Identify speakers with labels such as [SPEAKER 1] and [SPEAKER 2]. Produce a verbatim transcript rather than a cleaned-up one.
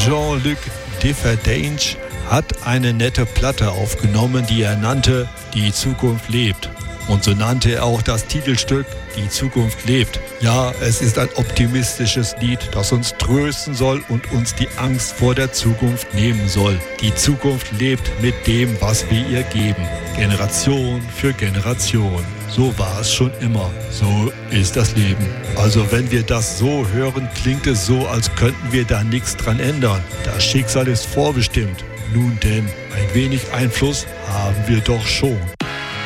[SPEAKER 1] Jean-Luc Differdange hat eine nette Platte aufgenommen, die er nannte Die Zukunft lebt. Und so nannte er auch das Titelstück Die Zukunft lebt. Ja, es ist ein optimistisches Lied, das uns trösten soll und uns die Angst vor der Zukunft nehmen soll. Die Zukunft lebt mit dem, was wir ihr geben. Generation für Generation. So war es schon immer. So ist das Leben. Also wenn wir das so hören, klingt es so, als könnten wir da nichts dran ändern. Das Schicksal ist vorbestimmt. Nun denn, ein wenig Einfluss haben wir doch schon.